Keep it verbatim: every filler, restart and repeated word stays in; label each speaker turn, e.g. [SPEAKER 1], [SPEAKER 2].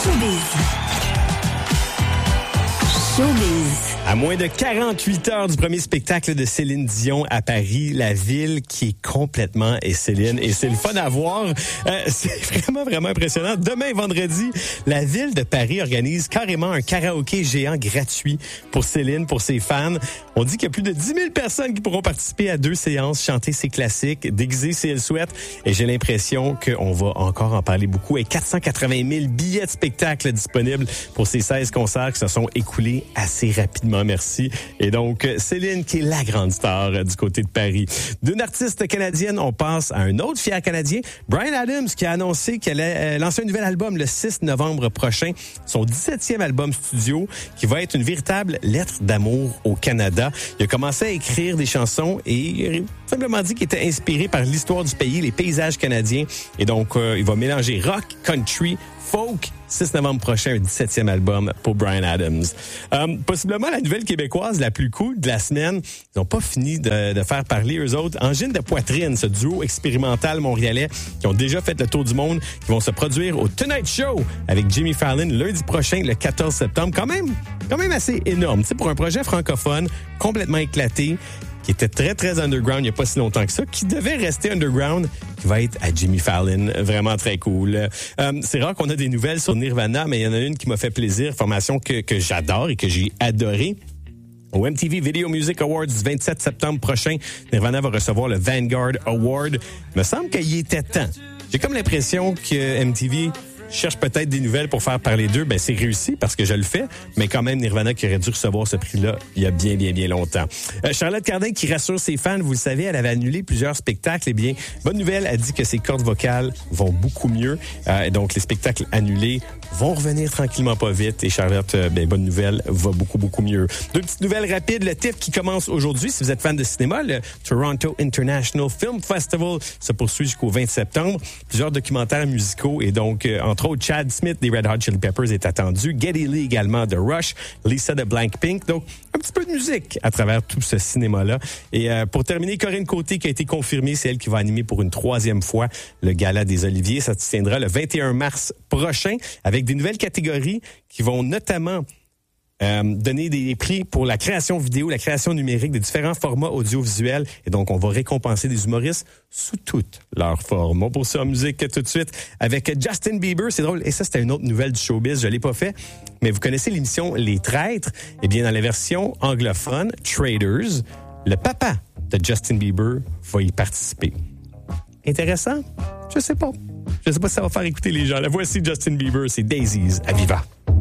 [SPEAKER 1] Showbiz. Showbiz.
[SPEAKER 2] À moins de quarante-huit heures du premier spectacle de Céline Dion à Paris, la ville qui est complètement est Céline. Et c'est le fun à voir. Euh, c'est vraiment, vraiment impressionnant. Demain, vendredi, la ville de Paris organise carrément un karaoké géant gratuit pour Céline, pour ses fans. On dit qu'il y a plus de dix mille personnes qui pourront participer à deux séances, chanter ses classiques, déguiser si elles souhaitent. Et j'ai l'impression qu'on va encore en parler beaucoup. Et quatre cent quatre-vingt mille billets de spectacle disponibles pour ces seize concerts qui se sont écoulés assez rapidement. Merci. Et donc, Céline, qui est la grande star euh, du côté de Paris. D'une artiste canadienne, on passe à un autre fier Canadien, Bryan Adams, qui a annoncé qu'elle allait euh, lancer un nouvel album le six novembre prochain, son dix-septième album studio, qui va être une véritable lettre d'amour au Canada. Il a commencé à écrire des chansons et il a simplement dit qu'il était inspiré par l'histoire du pays, les paysages canadiens. Et donc, euh, il va mélanger rock, country, folk. six novembre prochain, un dix-septième album pour Bryan Adams. Euh, possiblement la nouvelle québécoise la plus cool de la semaine. Ils n'ont pas fini de, de faire parler eux autres. Angine de Poitrine, ce duo expérimental montréalais qui ont déjà fait le tour du monde, qui vont se produire au Tonight Show avec Jimmy Fallon lundi prochain, le quatorze septembre. Quand même, quand même assez énorme. Tu sais, pour un projet francophone complètement éclaté, qui était très, très underground il n'y a pas si longtemps que ça, qui devait rester underground, qui va être à Jimmy Fallon. Vraiment très cool. Euh, c'est rare qu'on a des nouvelles sur Nirvana, mais il y en a une qui m'a fait plaisir, formation que, que j'adore et que j'ai adorée. Au M T V Video Music Awards du vingt-sept septembre prochain, Nirvana va recevoir le Vanguard Award. Il me semble qu'il était temps. J'ai comme l'impression que M T V cherche peut-être des nouvelles pour faire parler d'eux. Ben, c'est réussi parce que je le fais, mais quand même, Nirvana qui aurait dû recevoir ce prix-là il y a bien, bien, bien longtemps. Euh, Charlotte Cardin qui rassure ses fans, vous le savez, elle avait annulé plusieurs spectacles. Eh bien, bonne nouvelle, elle dit que ses cordes vocales vont beaucoup mieux. Euh, donc, les spectacles annulés vont revenir tranquillement pas vite. Et Charlotte, euh, ben, bonne nouvelle, va beaucoup, beaucoup mieux. Deux petites nouvelles rapides. Le T I F F qui commence aujourd'hui. Si vous êtes fan de cinéma, le Toronto International Film Festival se poursuit jusqu'au vingt septembre. Plusieurs documentaires musicaux et donc, euh, entre autres, Chad Smith des Red Hot Chili Peppers est attendu. Geddy Lee également de Rush. Lisa de Blackpink. Donc, un petit peu de musique à travers tout ce cinéma-là. Et euh, pour terminer, Corinne Côté qui a été confirmée, c'est elle qui va animer pour une troisième fois le Gala des Oliviers. Ça se tiendra le vingt et un mars prochain avec des nouvelles catégories qui vont notamment Euh, donner des prix pour la création vidéo, la création numérique de différents formats audiovisuels. Et donc, on va récompenser des humoristes sous toutes leurs formes. On poursuit en musique tout de suite avec Justin Bieber. C'est drôle. Et ça, c'était une autre nouvelle du showbiz. Je l'ai pas fait. Mais vous connaissez l'émission Les Traîtres? Eh bien, dans la version anglophone, Traders, le papa de Justin Bieber va y participer. Intéressant? Je sais pas. Je sais pas si ça va faire écouter les gens. La voici Justin Bieber. C'est Daisies à Viva.